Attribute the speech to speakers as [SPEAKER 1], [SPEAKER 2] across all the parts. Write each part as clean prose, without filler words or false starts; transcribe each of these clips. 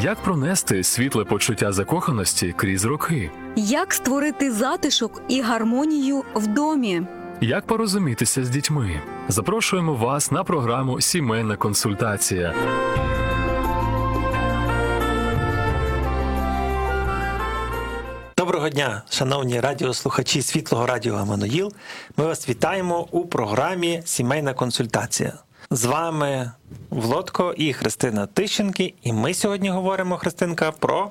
[SPEAKER 1] Як пронести світле почуття закоханості крізь роки?
[SPEAKER 2] Як створити затишок і гармонію в домі?
[SPEAKER 1] Як порозумітися з дітьми? Запрошуємо вас на програму «Сімейна консультація».
[SPEAKER 3] Доброго дня, шановні радіослухачі Світлого радіо Еммануїл. Ми вас вітаємо у програмі «Сімейна консультація». З вами Володко і Христина Тищенки. І ми сьогодні говоримо, Христинка, про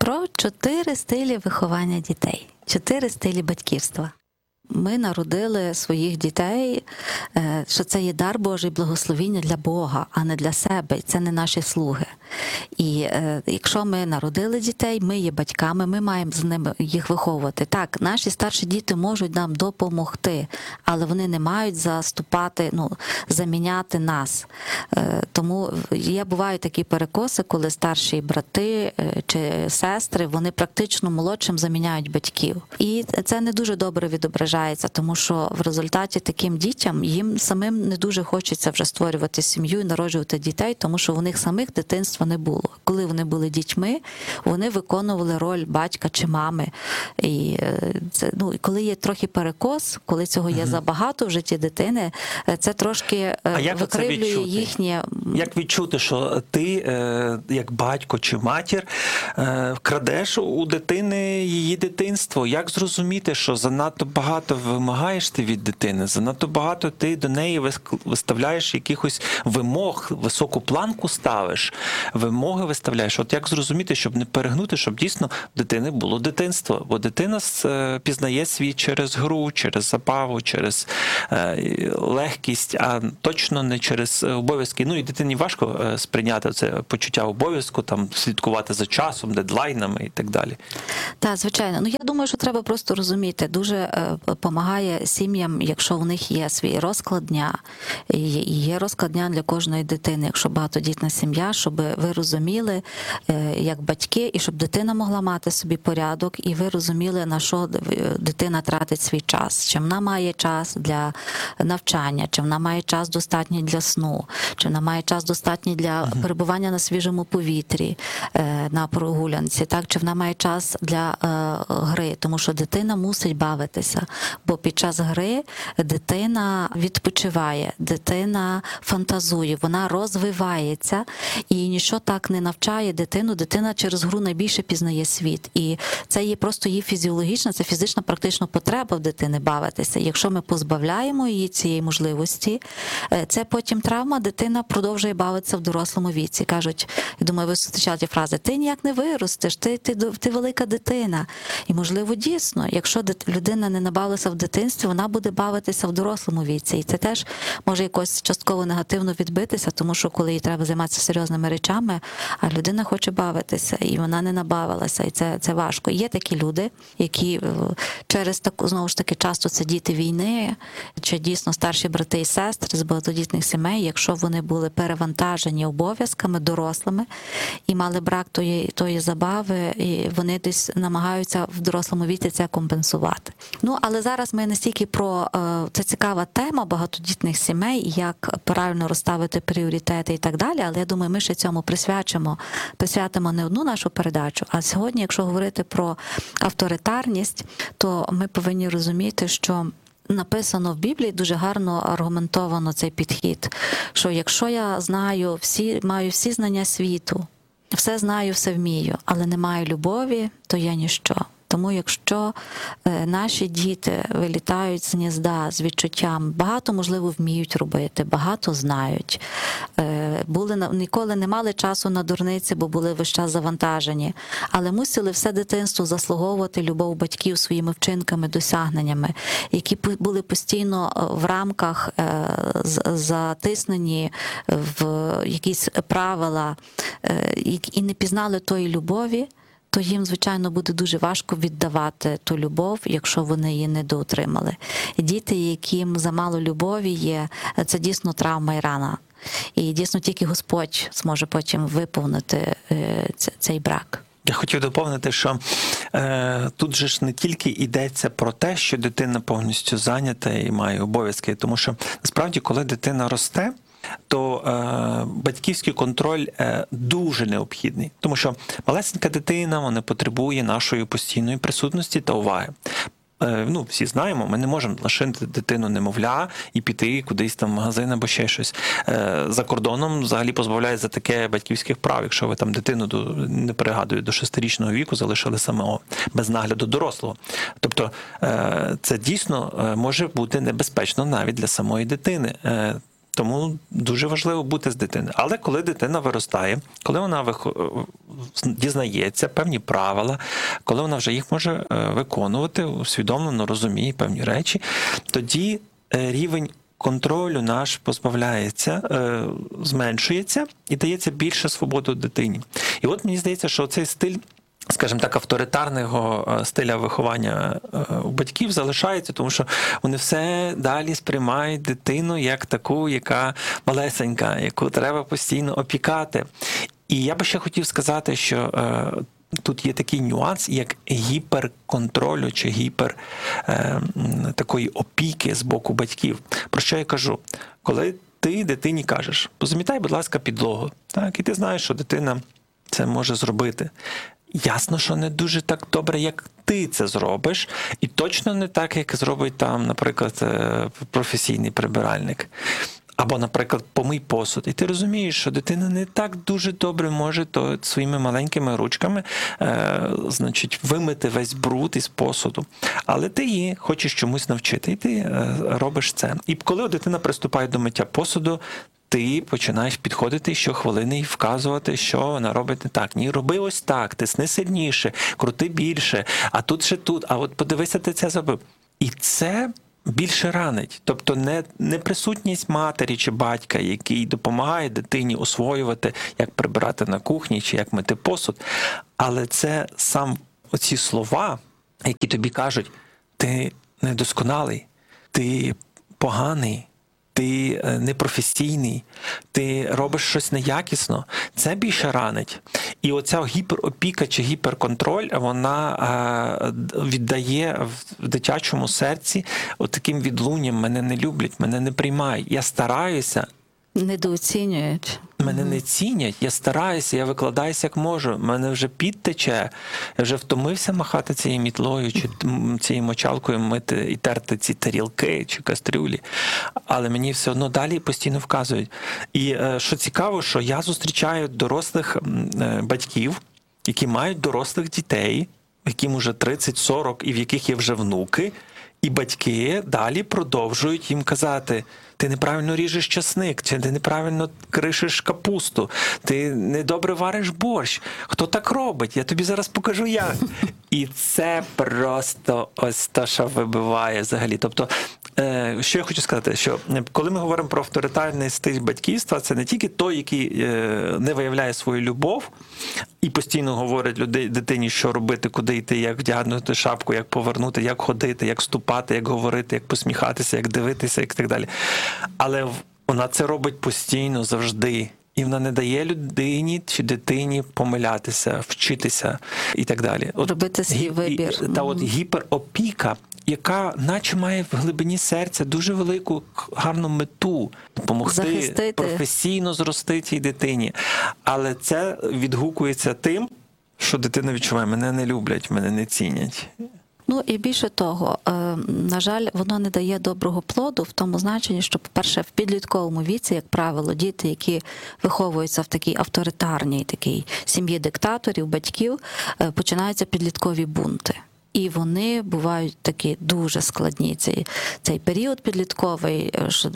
[SPEAKER 4] 4 стилі виховання дітей, 4 стилі батьківства. Ми народили своїх дітей, що це є дар Божий, благословіння для Бога, а не для себе. Це не наші слуги. І якщо ми народили дітей, ми є батьками, ми маємо з ними їх виховувати. Так, наші старші діти можуть нам допомогти, але вони не мають заміняти нас. Тому бувають такі перекоси, коли старші брати чи сестри, вони практично молодшим заміняють батьків. І це не дуже добре відображається, тому що в результаті таким дітям їм самим не дуже хочеться вже створювати сім'ю і народжувати дітей, тому що у них самих дитинства не було. Коли вони були дітьми, вони виконували роль батька чи мами. І коли є трохи перекос, коли цього є забагато в житті дитини, це трошки викривлює їхнє...
[SPEAKER 3] Як відчути, що ти, як батько чи матір, крадеш у дитини її дитинство? Як зрозуміти, що занадто багато вимагаєш ти від дитини, занадто багато ти до неї виставляєш якихось вимог, високу планку ставиш, вимоги виставляєш? От як зрозуміти, щоб не перегнути, щоб дійсно в дитини було дитинство? Бо дитина пізнає світ через гру, через забаву, через легкість, а точно не через обов'язки. І дитині важко сприйняти це почуття обов'язку, слідкувати за часом, дедлайнами і так далі.
[SPEAKER 4] Так, звичайно. Я думаю, що треба просто розуміти. Дуже допомагає сім'ям, якщо у них є свій розклад дня, і є розклад дня для кожної дитини, якщо багатодітна сім'я, щоб ви розуміли, як батьки, і щоб дитина могла мати собі порядок, і ви розуміли, на що дитина тратить свій час. Чи вона має час для навчання, чи вона має час достатній для сну, чи вона має час достатній для перебування на свіжому повітрі, на прогулянці, так? Чи вона має час для гри, тому що дитина мусить бавитися, бо під час гри дитина відпочиває, дитина фантазує, вона розвивається, і нічого так не навчає дитину. Дитина через гру найбільше пізнає світ, і це є просто її фізіологічна, це фізична практично потреба в дитини бавитися. Якщо ми позбавляємо її цієї можливості, це потім травма, дитина продовжує бавитися в дорослому віці. Кажуть, я думаю, ви зустрічали ті фрази: ти ніяк не виростеш, ти велика дитина. І, можливо, дійсно, якщо людина не набавилася в дитинстві, вона буде бавитися в дорослому віці. І це теж може якось частково негативно відбитися, тому що коли їй треба займатися серйозними речами, а людина хоче бавитися, і вона не набавилася, і це важко. Є такі люди, які через таку, знову ж таки, часто це діти війни, чи дійсно старші брати і сестри з багатодітних сімей, якщо вони були перевантажені обов'язками дорослими і мали брак тої забави, і вони десь намагаються в дорослому віці це компенсувати. Але зараз ми не стільки це цікава тема багатодітних сімей, як правильно розставити пріоритети і так далі, але я думаю, ми ще цьому присвятимо не одну нашу передачу, а сьогодні, якщо говорити про авторитарність, то ми повинні розуміти, що написано в Біблії, дуже гарно аргументовано цей підхід, що якщо я маю всі знання світу, все знаю, все вмію, але не маю любові, то я ніщо. Тому якщо наші діти вилітають з гнізда з відчуттям, багато, можливо, вміють робити, багато знають, ніколи не мали часу на дурниці, бо були весь час завантажені, але мусили все дитинство заслуговувати любов батьків своїми вчинками, досягненнями, які були постійно в рамках затиснені в якісь правила і не пізнали тої любові, то їм, звичайно, буде дуже важко віддавати ту любов, якщо вони її недоотримали. Діти, яким замало любові є, це дійсно травма і рана. І дійсно тільки Господь зможе потім виповнити цей брак.
[SPEAKER 3] Я хотів доповнити, що тут же ж не тільки йдеться про те, що дитина повністю зайнята і має обов'язки, тому що насправді, коли дитина росте, то батьківський контроль дуже необхідний. Тому що малесенька дитина, вона потребує нашої постійної присутності та уваги. Всі знаємо, ми не можемо лишити дитину немовля і піти кудись там в магазин або ще щось. За кордоном взагалі позбавляють за таке батьківських прав, якщо ви там дитину, не перегадую, до 6-річного віку залишили самого, без нагляду дорослого. Тобто це дійсно може бути небезпечно навіть для самої дитини. Тому дуже важливо бути з дитиною. Але коли дитина виростає, коли вона дізнається певні правила, коли вона вже їх може виконувати, усвідомлено розуміє певні речі, тоді рівень контролю наш позбавляється, зменшується і дається більше свободи дитині. І от мені здається, що цей стиль, скажімо так, авторитарного стиля виховання у батьків залишається, тому що вони все далі сприймають дитину як таку, яка малесенька, яку треба постійно опікати. І я би ще хотів сказати, що тут є такий нюанс, як гіперконтролю чи такої опіки з боку батьків. Про що я кажу? Коли ти дитині кажеш, позамітай, будь ласка, підлогу, так, і ти знаєш, що дитина це може зробити. Ясно, що не дуже так добре, як ти це зробиш, і точно не так, як зробить там, наприклад, професійний прибиральник. Або, наприклад, помий посуд. І ти розумієш, що дитина не так дуже добре може то своїми маленькими ручками вимити весь бруд із посуду. Але ти її хочеш чомусь навчити, і ти робиш це. І коли дитина приступає до миття посуду, ти починаєш підходити щохвилини і вказувати, що вона робить не так. Ні, роби ось так, тисни сильніше, крути більше, а тут ще тут, а от подивися, ти це зробив. І це більше ранить. Тобто не присутність матері чи батька, який допомагає дитині освоювати, як прибирати на кухні чи як мити посуд, але це сам оці слова, які тобі кажуть, ти недосконалий, ти поганий, ти непрофесійний, ти робиш щось неякісно, це більше ранить. І оця гіперопіка чи гіперконтроль, вона віддає в дитячому серці таким відлунням: мене не люблять, мене не приймають. Я стараюся.
[SPEAKER 4] Недооцінюють.
[SPEAKER 3] Мене не цінять, я стараюся, я викладаюся як можу. Мене вже піт тече, я вже втомився махати цією мітлою чи цією мочалкою мити і терти ці тарілки чи кастрюлі. Але мені все одно далі постійно вказують. І що цікаво, що я зустрічаю дорослих батьків, які мають дорослих дітей, яким уже 30-40 і в яких є вже внуки, і батьки далі продовжують їм казати: ти неправильно ріжеш часник, чи ти неправильно кришиш капусту, ти недобре вариш борщ. Хто так робить? Я тобі зараз покажу як. І це просто ось те, що вибиває взагалі. Тобто, що я хочу сказати, що коли ми говоримо про авторитарний стиль батьківства, це не тільки той, який не виявляє свою любов і постійно говорить дитині, що робити, куди йти, як вдягнути шапку, як повернути, як ходити, як ступати, як говорити, як посміхатися, як дивитися і так далі. Але вона це робить постійно, завжди. І вона не дає людині чи дитині помилятися, вчитися і так далі.
[SPEAKER 4] Робити свій вибір.
[SPEAKER 3] Та от гіперопіка, яка наче має в глибині серця дуже велику, гарну мету допомогти
[SPEAKER 4] захистити,
[SPEAKER 3] професійно зрости цій дитині. Але це відгукується тим, що дитина відчуває: мене не люблять, мене не цінять.
[SPEAKER 4] Ну і більше того, на жаль, воно не дає доброго плоду в тому значенні, що, по-перше, в підлітковому віці, як правило, діти, які виховуються в такій авторитарній такій сім'ї диктаторів, батьків, починаються підліткові бунти. І вони бувають такі дуже складні. Цей період підлітковий,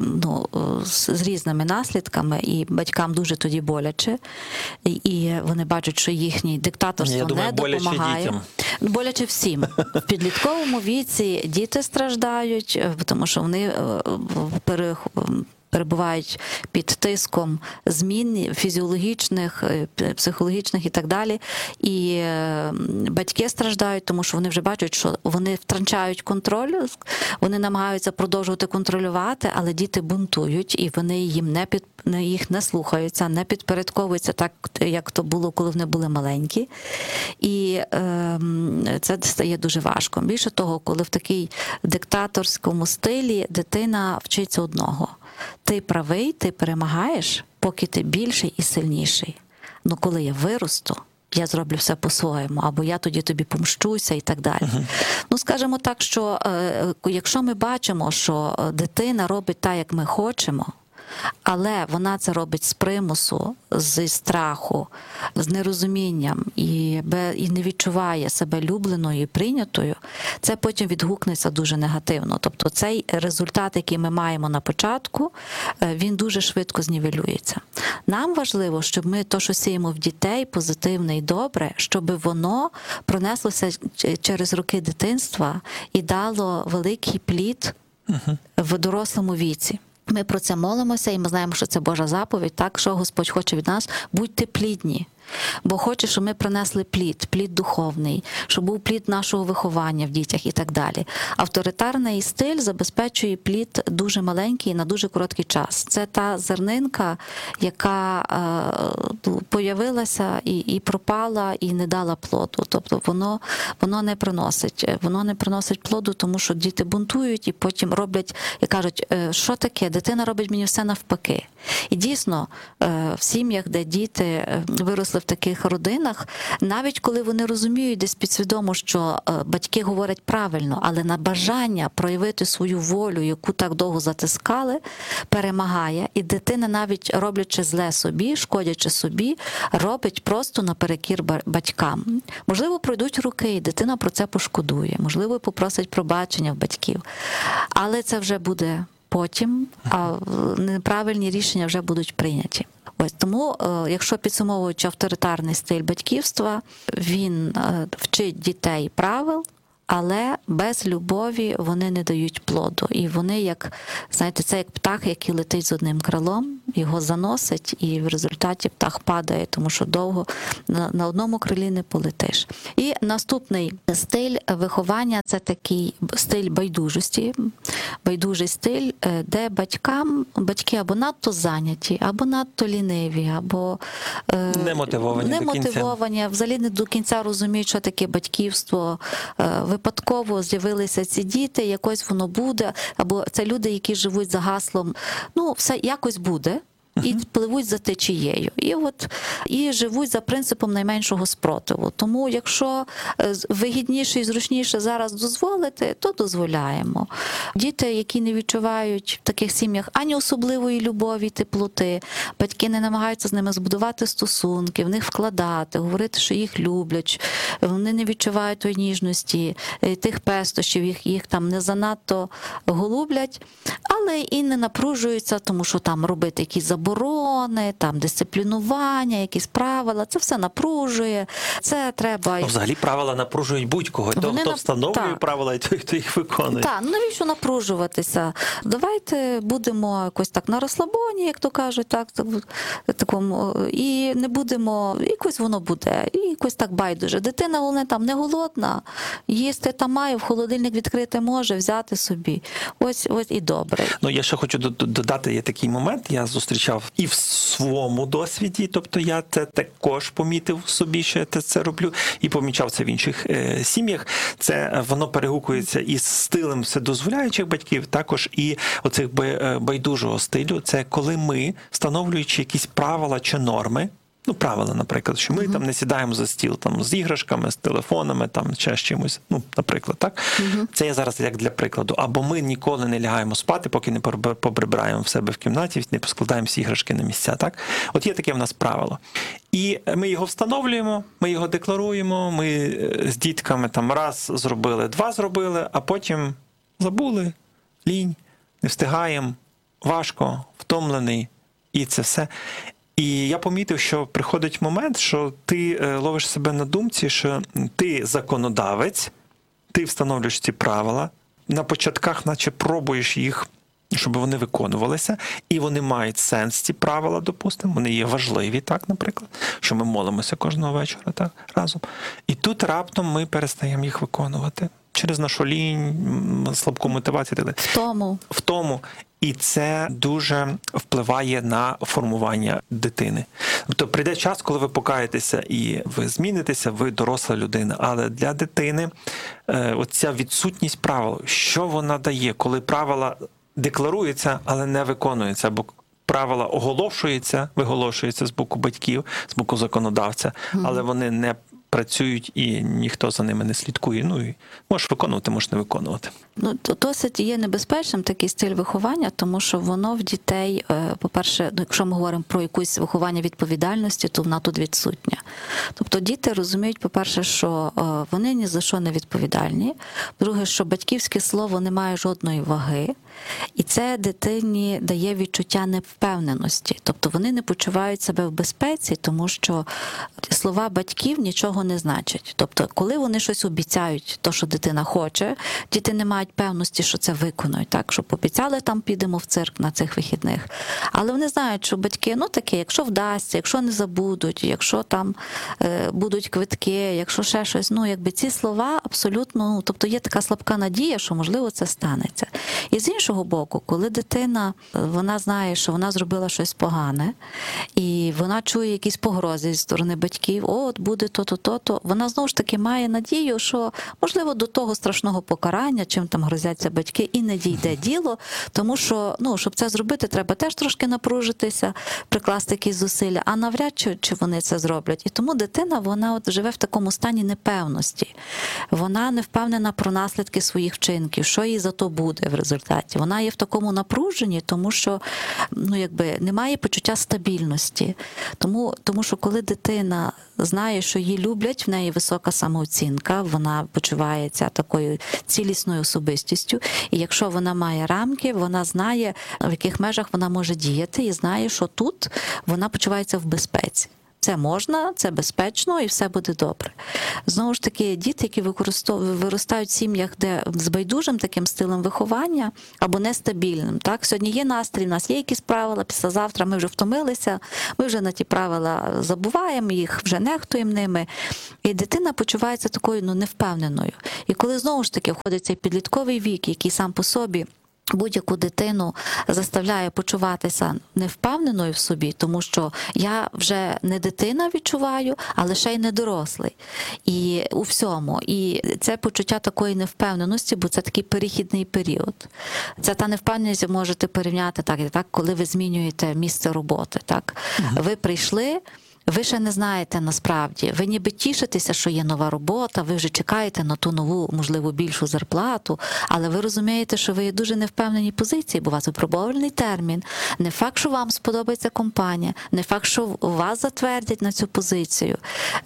[SPEAKER 4] з різними наслідками, і батькам дуже тоді боляче. І вони бачать, що їхнє диктаторство не допомагає. Боляче всім. В підлітковому віці діти страждають, тому що вони перебувають під тиском змін фізіологічних, психологічних і так далі. І батьки страждають, тому що вони вже бачать, що вони втрачають контроль, вони намагаються продовжувати контролювати, але діти бунтують, і вони їх не слухаються, не підпорядковуються так, як то було, коли вони були маленькі. І це стає дуже важко. Більше того, коли в такій диктаторському стилі дитина вчиться одного – ти правий, ти перемагаєш, поки ти більший і сильніший. Ну коли я виросту, я зроблю все по-своєму, або я тоді тобі помщуся і так далі. Ну, скажімо так, що якщо ми бачимо, що дитина робить так, як ми хочемо, але вона це робить з примусу, зі страху, з нерозумінням і не відчуває себе любленою і прийнятою, це потім відгукнеться дуже негативно. Тобто цей результат, який ми маємо на початку, він дуже швидко знівелюється. Нам важливо, щоб ми то, що сіємо в дітей, позитивне і добре, щоб воно пронеслося через роки дитинства і дало великий плід в дорослому віці. Ми про це молимося, і ми знаємо, що це Божа заповідь, так, що Господь хоче від нас, будьте плідні. Бо хоче, щоб ми принесли плід духовний, щоб був плід нашого виховання в дітях і так далі. Авторитарний стиль забезпечує плід дуже маленький на дуже короткий час. Це та зернинка, яка появилася і пропала, і не дала плоду. Тобто воно не приносить плоду, тому що діти бунтують і потім роблять, і кажуть, що таке, дитина робить мені все навпаки. І дійсно, в сім'ях, де діти виросли в таких родинах, навіть коли вони розуміють десь підсвідомо, що батьки говорять правильно, але на бажання проявити свою волю, яку так довго затискали, перемагає, і дитина, навіть роблячи зле собі, шкодячи собі, робить просто наперекір батькам. Можливо, пройдуть роки, і дитина про це пошкодує, можливо, попросить пробачення в батьків, але це вже буде потім, а неправильні рішення вже будуть прийняті. Ось тому, якщо підсумовуючи авторитарний стиль батьківства, він вчить дітей правил, але без любові вони не дають плоду. І вони, як, знаєте, це як птах, який летить з одним крилом, його заносить, і в результаті птах падає, тому що довго на одному крилі не полетиш. І наступний стиль виховання – це такий стиль байдужості, байдужий стиль, де батьки або надто зайняті, або надто ліниві, або немотивовані, взагалі не до кінця розуміють, що таке батьківство, випадково з'явилися ці діти, якось воно буде, або це люди, які живуть за гаслом, ну, все якось буде, і пливуть за течією. І живуть за принципом найменшого спротиву. Тому якщо вигідніше і зручніше зараз дозволити, то дозволяємо. Діти, які не відчувають в таких сім'ях ані особливої любові, теплоти, батьки не намагаються з ними збудувати стосунки, в них вкладати, говорити, що їх люблять, вони не відчувають тої ніжності, тих пестощів, їх там не занадто голублять, але і не напружуються, тому що там робити якісь заборони, там дисциплінування, якісь правила, це все напружує, це треба...
[SPEAKER 3] Взагалі правила напружують будь-кого. Хто встановлює правила, і той, хто їх виконує.
[SPEAKER 4] Так, навіщо напружуватися? Давайте будемо якось так на розслабоні, як то кажуть, так, такому, і не будемо, якось воно буде, і якось так байдуже. Дитина, головне, там не голодна, їсти там має, в холодильник відкрити може, взяти собі. Ось і добре.
[SPEAKER 3] Ну, я ще хочу додати, є такий момент, я зустрічав і в своєму досвіді, тобто я це також помітив собі, що я це роблю, і помічав це в інших сім'ях. Це воно перегукується із стилем вседозволяючих батьків, також і оцих байдужого стилю. Це коли ми, встановлюючи якісь правила чи норми, ну, правила, наприклад, що ми там не сідаємо за стіл там з іграшками, з телефонами, там ще з чимось, ну, наприклад, так? Це я зараз як для прикладу. Або ми ніколи не лягаємо спати, поки не поприбираємо в себе в кімнаті, не поскладаємо всі іграшки на місця, так? От є таке в нас правило. І ми його встановлюємо, ми його декларуємо, ми з дітками там раз зробили, два зробили, а потім забули, лінь, не встигаємо, важко, втомлений, і це все. І я помітив, що приходить момент, що ти ловиш себе на думці, що ти законодавець, ти встановлюєш ці правила, на початках наче пробуєш їх, щоб вони виконувалися, і вони мають сенс, ці правила, допустимо, вони є важливі, так, наприклад, що ми молимося кожного вечора так, разом. І тут раптом ми перестаємо їх виконувати через нашу лінь, слабку мотивацію. В тому. І це дуже впливає на формування дитини. Тобто прийде час, коли ви покаєтеся і ви змінитеся, ви доросла людина. Але для дитини оця відсутність правил, що вона дає, коли правила декларується, але не виконується, бо правила виголошуються з боку батьків, з боку законодавця, але вони не працюють і ніхто за ними не слідкує. Ну і можеш виконувати, можеш не виконувати.
[SPEAKER 4] Ну, досить є небезпечним такий стиль виховання, тому що воно в дітей, по-перше, якщо ми говоримо про якусь виховання відповідальності, то вона тут відсутня. Тобто діти розуміють, по-перше, що вони ні за що не відповідальні. По-друге, що батьківське слово не має жодної ваги. І це дитині дає відчуття невпевненості. Тобто вони не почувають себе в безпеці, тому що слова батьків нічого не значать. Тобто, коли вони щось обіцяють, то, що дитина хоче, діти не мають певності, що це виконують. Так, що пообіцяли, там підемо в цирк на цих вихідних. Але вони знають, що батьки, ну таке, якщо вдасться, якщо не забудуть, якщо там будуть квитки, якщо ще щось, ну якби ці слова абсолютно, ну, тобто є така слабка надія, що можливо це станеться. І з іншого боку, коли дитина, вона знає, що вона зробила щось погане, і вона чує якісь погрози зі сторони батьків, от буде то-то, то-то, вона знову ж таки має надію, що можливо до того страшного покарання, чим там грозяться батьки, і не дійде діло, тому що, ну, щоб це зробити, треба теж трошки напружитися, прикласти якісь зусилля, а навряд чи вони це зроблять. І тому дитина, вона от живе в такому стані непевності. Вона не впевнена про наслідки своїх вчинків, що їй за то буде в результаті. Вона є в такому напруженні, тому що, ну, якби немає почуття стабільності. Тому що коли дитина знає, що її люблять, в неї висока самооцінка, вона почувається такою цілісною особистістю, і якщо вона має рамки, вона знає, в яких межах вона може діяти, і знає, що тут вона почувається в безпеці. Це можна, це безпечно і все буде добре. Знову ж таки, діти, які виростають в сім'ях, де з байдужим таким стилем виховання або нестабільним. Так? Сьогодні є настрій, у нас є якісь правила, післязавтра ми вже втомилися, ми вже на ті правила забуваємо, їх вже нехтуємо ними. І дитина почувається такою, ну, невпевненою. І коли знову ж таки входить цей підлітковий вік, який сам по собі будь-яку дитину заставляє почуватися невпевненою в собі, тому що я вже не дитина відчуваю, але ще й не дорослий. І у всьому. І це почуття такої невпевненості, бо це такий перехідний період. Це та невпевненість можете порівняти так, коли ви змінюєте місце роботи. Так? Ви прийшли, ви ще не знаєте насправді, ви ніби тішитеся, що є нова робота, ви вже чекаєте на ту нову, можливо, більшу зарплату, але ви розумієте, що ви є дуже невпевненій позиції, бо у вас випробувальний термін, не факт, що вам сподобається компанія, не факт, що вас затвердять на цю позицію.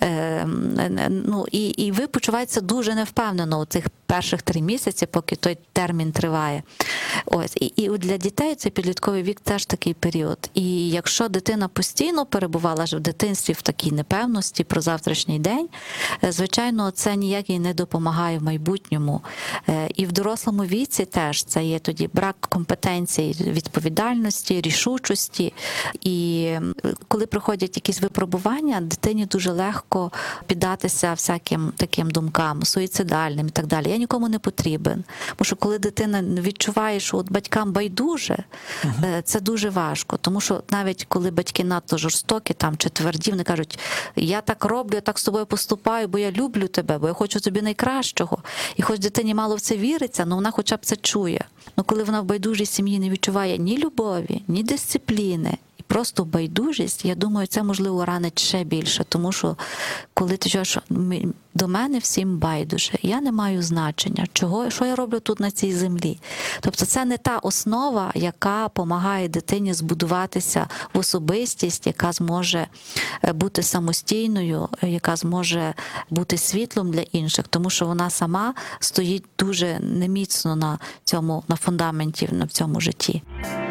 [SPEAKER 4] Ну, і ви почуваєтеся дуже невпевнено у цих перших 3 місяці, поки той термін триває. Ось. І для дітей цей підлітковий вік теж такий період. І якщо дитина постійно перебувала ж в дитинстві в такій непевності про завтрашній день, звичайно, це ніяк їй не допомагає в майбутньому. І в дорослому віці теж це є тоді брак компетенції, відповідальності, рішучості. І коли приходять якісь випробування, дитині дуже легко піддатися всяким таким думкам, суїцидальним і так далі. Я нікому не потрібен. Тому що коли дитина відчуває, що от батькам байдуже, це дуже важко. Тому що навіть коли батьки надто жорстокі там, чи тверді, вони кажуть, я так роблю, я так з тобою поступаю, бо я люблю тебе, бо я хочу тобі найкращого. І хоч дитині мало в це віриться, але вона хоча б це чує. Ну коли вона в байдужій сім'ї не відчуває ні любові, ні дисципліни, просто байдужість, я думаю, це, можливо, ранить ще більше. Тому що, коли ти чуєш, до мене всім байдуже, я не маю значення, що я роблю тут на цій землі. Тобто це не та основа, яка допомагає дитині збудуватися в особистість, яка зможе бути самостійною, яка зможе бути світлом для інших, тому що вона сама стоїть дуже неміцно на фундаменті, в цьому житті.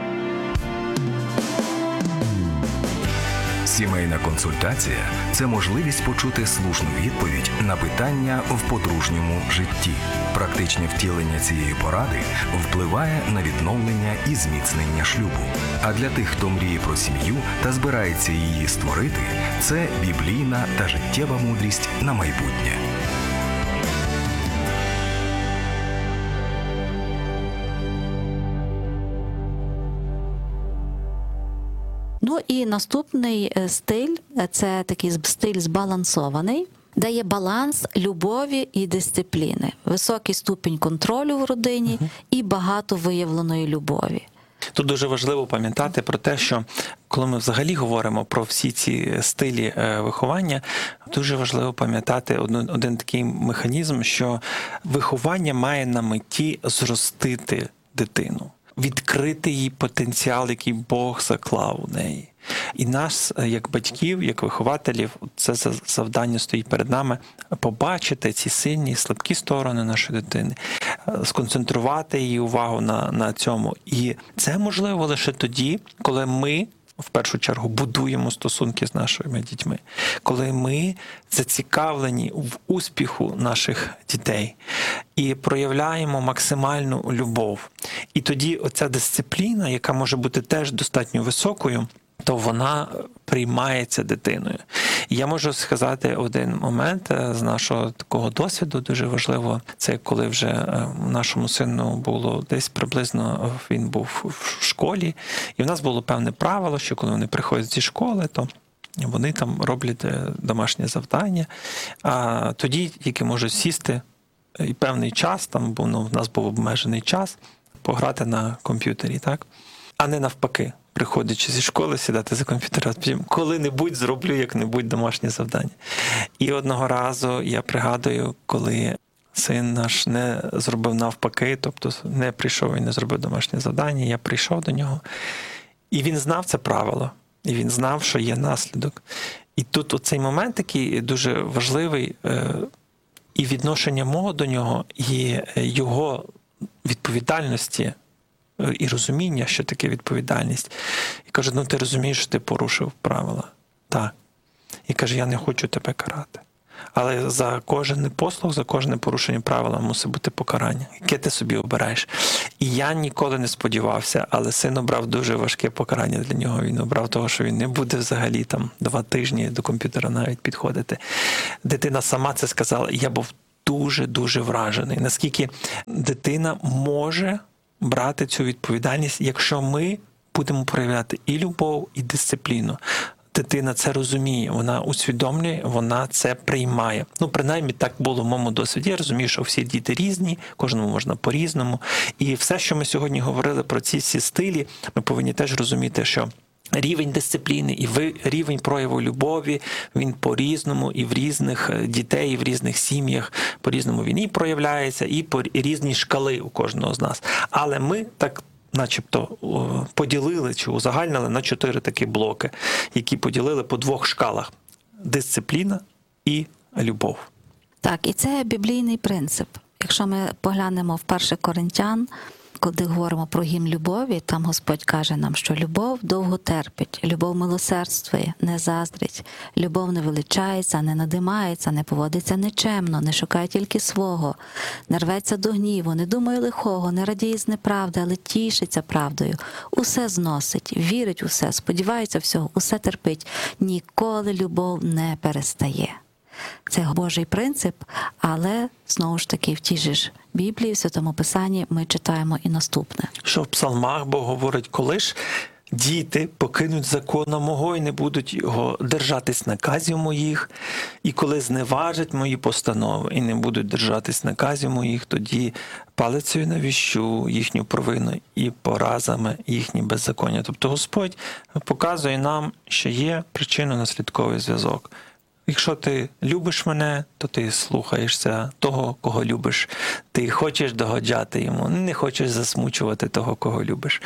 [SPEAKER 5] Сімейна консультація – це можливість почути слушну відповідь на питання в подружньому житті. Практичне втілення цієї поради впливає на відновлення і зміцнення шлюбу. А для тих, хто мріє про сім'ю та збирається її створити, це біблійна та життєва мудрість на майбутнє. Ну
[SPEAKER 4] і наступний стиль – це такий стиль збалансований. де є баланс любові і дисципліни, високий ступінь контролю в родині і багато виявленої любові.
[SPEAKER 3] Тут дуже важливо пам'ятати про те, що коли ми взагалі говоримо про всі ці стилі виховання, дуже важливо пам'ятати один такий механізм, що виховання має на меті зростити дитину, відкрити її потенціал, який Бог заклав у неї. І нас, як батьків, як вихователів, це завдання стоїть перед нами – побачити ці сильні і слабкі сторони нашої дитини, сконцентрувати її увагу на цьому. І це можливо лише тоді, коли ми, в першу чергу, будуємо стосунки з нашими дітьми, коли ми зацікавлені в успіху наших дітей і проявляємо максимальну любов. І тоді оця дисципліна, яка може бути теж достатньо високою, то вона приймається дитиною. І я можу сказати один момент з нашого такого досвіду, дуже важливо, це коли вже нашому сину було десь приблизно, він був в школі, і в нас було певне правило, що коли вони приходять зі школи, то вони там роблять домашнє завдання, а тоді тільки можуть сісти і певний час, там в нас був обмежений час, пограти на комп'ютері, так? А не навпаки, приходячи зі школи, сідати за комп'ютер, а потім коли-небудь зроблю як-небудь домашнє завдання. І одного разу я пригадую, коли син наш не зробив навпаки, тобто не прийшов і не зробив домашнє завдання, я прийшов до нього, і він знав це правило, і він знав, що є наслідок. І тут оцей момент такий дуже важливий, і відношення мого до нього, і його відповідальності, і розуміння, що таке відповідальність. І каже, ти розумієш, що ти порушив правила? Так. І каже, я не хочу тебе карати. Але за кожен непослух, за кожне порушення правила мусить бути покарання. Яке ти собі обираєш? І я ніколи не сподівався, але син обрав дуже важке покарання для нього. Він обрав того, що він не буде взагалі 2 тижні до комп'ютера навіть підходити. Дитина сама це сказала, і я був дуже-дуже вражений. Наскільки дитина може брати цю відповідальність, якщо ми будемо проявляти і любов, і дисципліну. Дитина це розуміє, вона усвідомлює, вона це приймає. Принаймні так було в моєму досвіді. Я розумію, що всі діти різні, кожному можна по-різному. І все, що ми сьогодні говорили про ці всі стилі, ми повинні теж розуміти, що рівень дисципліни і рівень прояву любові, він по-різному і в різних дітей, і в різних сім'ях по-різному він і проявляється, і по різні шкали у кожного з нас. Але ми так начебто поділили чи узагальнили на 4 такі блоки, які поділили по 2 шкалах – дисципліна і любов.
[SPEAKER 4] Так, і це біблійний принцип. Якщо ми поглянемо в 1 Коринтян, коли говоримо про гімн любові, там Господь каже нам, що любов довго терпить, любов милосердствує, не заздрить, любов не величається, не надимається, не поводиться нечемно, не шукає тільки свого, не рветься до гніву, не думає лихого, не радіє з неправди, але тішиться правдою, усе зносить, вірить усе, сподівається всього, усе терпить, ніколи любов не перестає. Це Божий принцип, але, знову ж таки, в тій же ж Біблії, в Святому Писанні ми читаємо і наступне.
[SPEAKER 3] Що в псалмах Бог говорить, коли ж діти покинуть закона мого і не будуть його держатись наказів моїх, і коли зневажать мої постанови і не будуть держатись наказів моїх, тоді палицею навіщу їхню провину і поразами їхні беззаконня. Тобто Господь показує нам, що є причинно-наслідковий зв'язок. Якщо ти любиш мене, то ти слухаєшся того, кого любиш. Ти хочеш догоджати йому, не хочеш засмучувати того, кого любиш.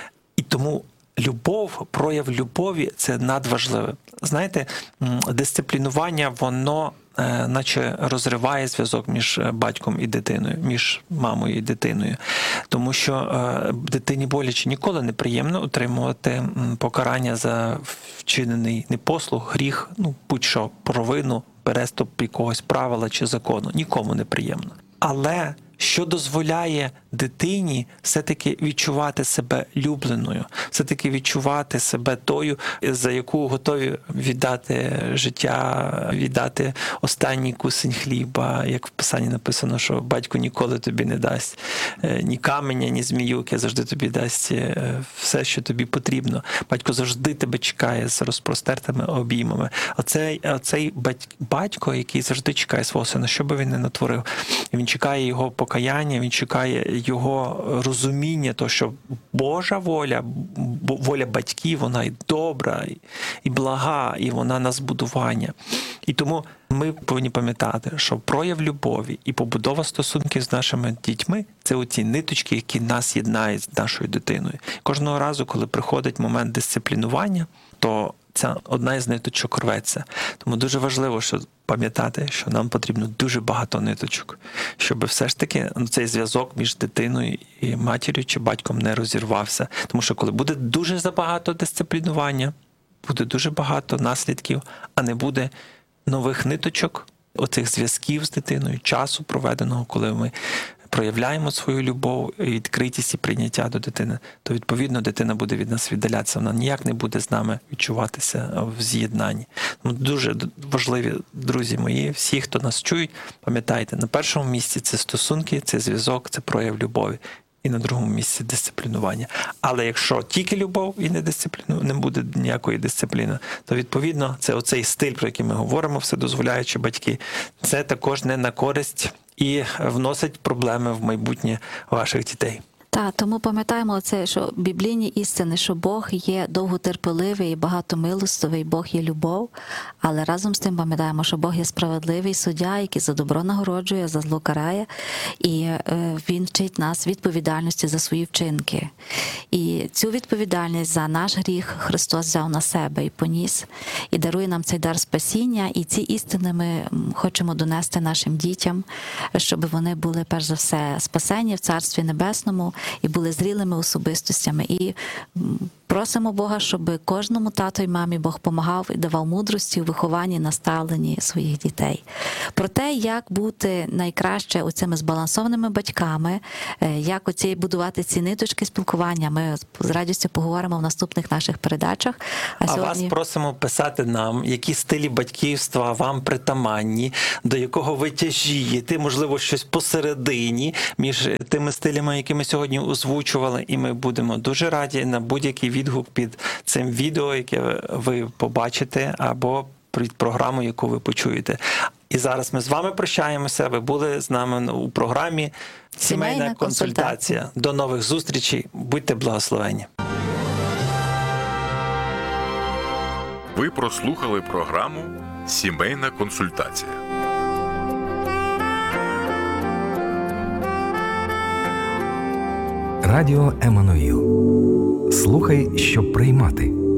[SPEAKER 3] І тому любов, прояв любові – це надважливе. Знаєте, дисциплінування, воно наче розриває зв'язок між батьком і дитиною, між мамою і дитиною. Тому що дитині боляче ніколи не приємно отримувати покарання за вчинений непослух, гріх, будь-що, провину, переступ якогось правила чи закону. Нікому не приємно. Але що дозволяє дитині все-таки відчувати себе любленою, все-таки відчувати себе тою, за яку готові віддати життя, віддати останній кусень хліба, як в Писанні написано, що батько ніколи тобі не дасть ні каменя, ні зміюки, завжди тобі дасть все, що тобі потрібно. Батько завжди тебе чекає з розпростертими обіймами. Оцей батько, який завжди чекає свого сина, що би він не натворив, він чекає його покаяння, він чекає його розуміння, то, що Божа воля, воля батьків, вона і добра, і блага, і вона на збудування. І тому ми повинні пам'ятати, що прояв любові і побудова стосунків з нашими дітьми – це оці ниточки, які нас єднають з нашою дитиною. Кожного разу, коли приходить момент дисциплінування, то ця одна із ниточок рветься. Тому дуже важливо, що пам'ятати, що нам потрібно дуже багато ниточок, щоб все ж таки цей зв'язок між дитиною і матір'ю чи батьком не розірвався. Тому що коли буде дуже забагато дисциплінування, буде дуже багато наслідків, а не буде нових ниточок, оцих зв'язків з дитиною, часу проведеного, коли ми проявляємо свою любов, відкритість і прийняття до дитини, то, відповідно, дитина буде від нас віддалятися. Вона ніяк не буде з нами відчуватися в з'єднанні. Тому дуже важливі, друзі мої, всі, хто нас чують, пам'ятайте, на першому місці це стосунки, це зв'язок, це прояв любові. І на другому місці дисциплінування. Але якщо тільки любов і не буде ніякої дисципліни, то, відповідно, це оцей стиль, про який ми говоримо, вседозволяючі батьки, це також не на користь і вносить проблеми в майбутнє ваших дітей.
[SPEAKER 4] Так, тому пам'ятаємо це, що біблійні істини, що Бог є довготерпеливий і багатомилостивий, Бог є любов, але разом з тим пам'ятаємо, що Бог є справедливий суддя, який за добро нагороджує, за зло карає, і Він вчить нас відповідальності за свої вчинки. І цю відповідальність за наш гріх Христос взяв на себе і поніс, і дарує нам цей дар спасіння, і ці істини ми хочемо донести нашим дітям, щоб вони були, перш за все, спасені в Царстві Небесному, і були зрілими особистостями. І просимо Бога, щоб кожному тату і мамі Бог помагав і давав мудрості у вихованні, наставленні своїх дітей. Про те, як бути найкраще оцими збалансованими батьками, як будувати ці ниточки спілкування, ми з радістю поговоримо в наступних наших передачах.
[SPEAKER 3] А сьогодні вас просимо писати нам, які стилі батьківства вам притаманні, до якого ви тяжієте, можливо, щось посередині між тими стилями, які ми сьогодні озвучували, і ми будемо дуже раді на будь-який відгук під цим відео, яке ви побачите, або під програму, яку ви почуєте. І зараз ми з вами прощаємося. Ви були з нами у програмі «Сімейна консультація». До нових зустрічей. Будьте благословені.
[SPEAKER 6] Ви прослухали програму «Сімейна консультація».
[SPEAKER 5] Радіо Еммануїл. Слухай, щоб приймати.